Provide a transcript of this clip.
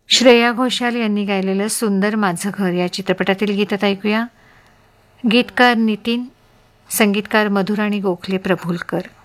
श्रेया घोषाल यांनी गायलेलं सुंदर माझं घर या चित्रपटातील गीत आता ऐकूया. गीतकार नितीन, संगीतकार मधुराणी गोखले प्रभुलकर.